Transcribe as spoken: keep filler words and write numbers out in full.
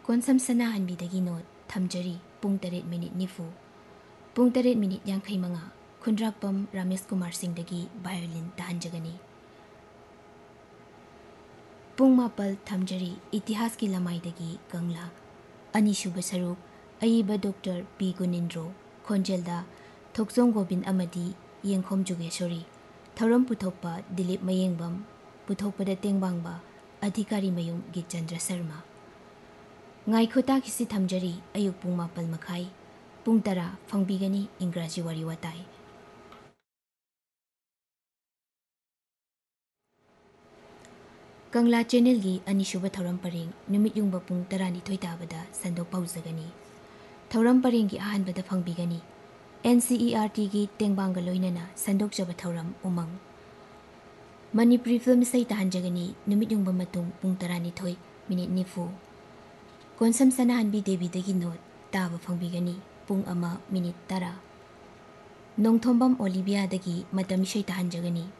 Konsam ꯁꯅꯥꯍꯟꯕꯤꯗꯒꯤ not ꯊꯝꯖꯔꯤ ꯄꯨꯡ ꯇꯔꯦꯠ minute ꯅꯤꯐꯨ ꯄꯨꯡ ꯇꯔꯦꯠ ꯃꯤꯅꯤꯠ ꯌꯥꯡꯈꯩ ꯃꯉꯥ ꯈꯨꯟꯗ꯭ꯔꯥꯛꯄꯝ ꯔꯥꯃꯦꯁ ꯀꯨꯃꯥꯔ ꯁꯤꯡꯗꯒꯤ ꯚꯥꯏꯑꯣꯂꯤꯟ ꯇꯥꯍꯟꯖꯒꯅꯤ ꯄꯨꯡ ꯃꯥꯄꯜ ꯊꯝꯖꯔꯤ ꯏꯇꯤꯍꯥꯁꯀꯤ ꯂꯃꯥꯏꯗꯒꯤ ꯀꯪꯂꯥ ꯑꯅꯤꯁꯨꯕ ꯁꯔꯨꯛ ꯑꯏꯕ ꯗꯣꯛꯇꯔ ꯄꯤ ꯒꯨꯅꯤꯟꯗ꯭ꯔꯣ ꯈꯣꯟꯖꯦꯜꯗ ꯊꯣꯛꯆꯣꯝ ꯒꯣꯕꯤꯟ ꯑꯃꯗꯤ ꯌꯦꯡꯈꯣꯝ ꯖꯨꯒꯦꯁꯣꯔꯤ ꯊꯧꯔꯝ ꯄꯨꯊꯣꯛꯄ ꯗꯤꯂꯤꯞ ꯃꯌꯦꯡꯕꯝ ꯄꯨꯊꯣꯛꯄꯗ ꯇꯦꯡꯕꯥꯡꯕ ꯑꯙꯤꯀꯥꯔꯤ ꯃꯌꯨꯝ ꯒꯤꯠꯆꯟꯗ꯭ꯔ ꯁꯔꯃ ꯉꯥꯏꯈꯣ ꯇꯥꯈꯤꯁꯤ ꯊꯝꯖꯔꯤ ꯑꯌꯨꯛ ꯄꯨꯡ ꯃꯥꯄꯜ ꯃꯈꯥꯏ ꯄꯨꯡ ꯇꯔꯥ ꯐꯪꯕꯤꯒꯅꯤ ꯏꯪꯒ꯭ꯔꯥꯖꯤ ꯋꯥꯔꯤ ꯋꯥꯇꯥꯏ ꯀꯪꯂꯥ ꯆꯦꯅꯦꯜꯒꯤ ꯑꯅꯤꯁꯨꯕ ꯊꯧꯔꯝ ꯄꯔꯦꯡ ꯅꯨꯃꯤꯠ ꯌꯨꯡꯕ ꯄꯨꯡ ꯇꯔꯥꯅꯤꯊꯣꯏ ꯇꯥꯕꯗ ꯁꯟꯗꯣꯛꯄ ꯍꯧꯖꯒꯅꯤ ꯊꯧꯔꯝ ꯄꯔꯦꯡꯒꯤ ꯑꯍꯥꯟꯕꯗ ꯐꯪꯕꯤꯒꯅꯤ ꯑꯦꯟ ꯁꯤ ꯏ ꯑꯥꯔ ꯇꯤꯒꯤ ꯇꯦꯡꯕꯥꯡꯒ ꯂꯣꯏꯅꯅ ꯁꯟꯗꯣꯛꯆꯕ ꯊꯧꯔꯝ ꯎꯃꯪ ꯃꯅꯤꯄꯨꯔꯤ ꯐꯤꯜꯝ ꯏꯁꯩ ꯇꯥꯍꯟꯖꯒꯅꯤ ꯅꯨꯃꯤꯠ ꯌꯨꯡꯕ ꯃꯇꯨꯡ ꯄꯨꯡ ꯇꯔꯥꯅꯤꯊꯣꯏ ꯃꯤꯅꯤꯠ ꯅꯤꯐꯨ ꯀꯣꯟꯁꯝ ꯁꯅꯥꯍꯟꯕꯤ ꯗꯦꯕꯤꯗꯒꯤ ꯅꯣꯠ ꯇꯥꯕ ꯐꯪꯕꯤꯒꯅꯤ ꯄꯨꯡ ꯑꯃ ꯃꯤꯅꯤꯠ ꯇꯔꯥ ꯅꯣꯡꯊꯣꯝꯕꯝ ꯑꯣꯂꯤꯕꯤꯌꯥꯗꯒꯤ ꯃꯇꯝ ꯏꯁꯩ ꯇꯥꯍꯟꯖꯒꯅꯤ